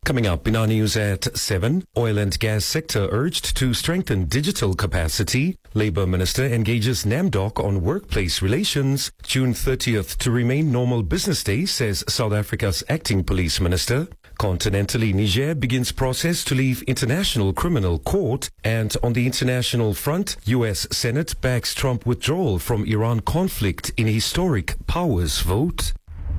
Coming up in our news at 7, oil and gas sector urged to strengthen digital capacity. Labour Minister engages NAMDOC on workplace relations. June 30th to remain normal business day, says South Africa's acting police minister. Continentally, Niger begins process to leave International Criminal Court. And on the international front, U.S. Senate backs Trump withdrawal from Iran conflict in a historic powers vote.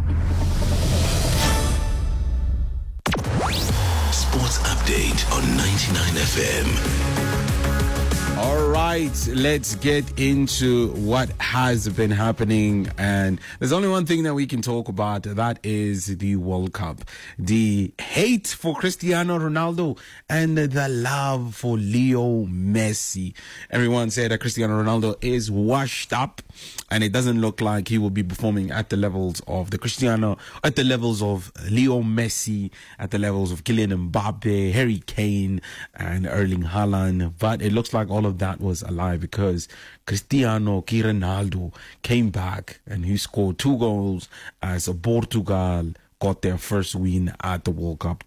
Sports update on 99 FM. All right, let's get into what has been happening. And there's only one thing that we can talk about. That is the World Cup. The hate for Cristiano Ronaldo and the love for Leo Messi. Everyone said that Cristiano Ronaldo is washed up, and it doesn't look like he will be performing at the levels of at the levels of Leo Messi, at the levels of Kylian Mbappe, Harry Kane, and Erling Haaland. But it looks like all of that was a lie, because Cristiano Ronaldo came back and he scored 2 goals as Portugal got their first win at the World Cup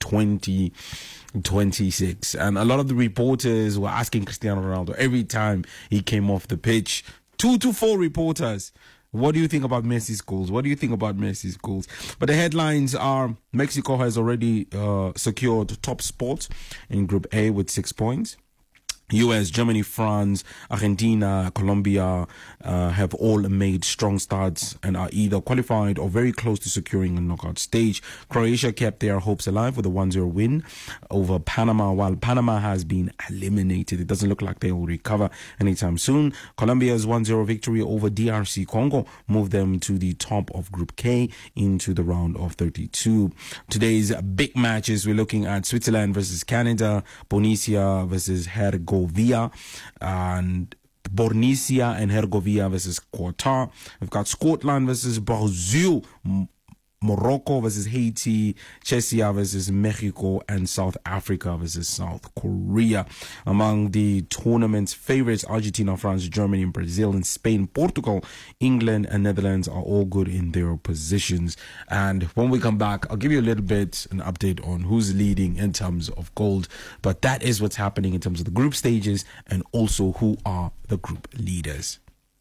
2026. And a lot of the reporters were asking Cristiano Ronaldo every time he came off the pitch, 2 to 4 reporters, what do you think about Messi's goals? What do you think about Messi's goals? But the headlines are Mexico has already secured top spot in Group A with 6 points. US, Germany, France, Argentina, Colombia have all made strong starts and are either qualified or very close to securing a knockout stage. Croatia kept their hopes alive with a 1-0 win over Panama, while Panama has been eliminated. It doesn't look like they will recover anytime soon. Colombia's 1-0 victory over DRC Congo moved them to the top of Group K into the round of 32. Today's big matches, we're looking at Switzerland versus Canada, Bosnia versus Herzegovina, and Bosnia and Herzegovina versus Qatar. We've got Scotland versus Brazil, Morocco versus Haiti, Czechia versus Mexico, and South Africa versus South Korea. Among the tournament's favorites, Argentina, France, Germany, Brazil, and Spain, Portugal, England, and Netherlands are all good in their positions. And when we come back, I'll give you a little bit an update on who's leading in terms of gold. But that is what's happening in terms of the group stages and also who are the group leaders.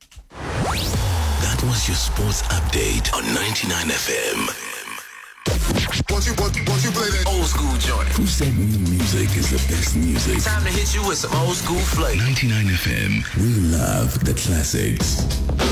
That was your sports update on 99 FM. Once you play that Old school joint. Who said new music is the best music? Time to hit you with some old school flavor. 99 FM. We love the classics.